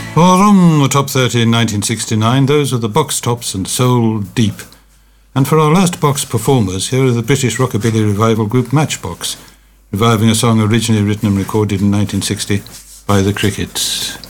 From the Top 30 in 1969, those are the Box Tops and Soul Deep. And for our last box performers, here are the British rockabilly revival group Matchbox, reviving a song originally written and recorded in 1960 by the Crickets.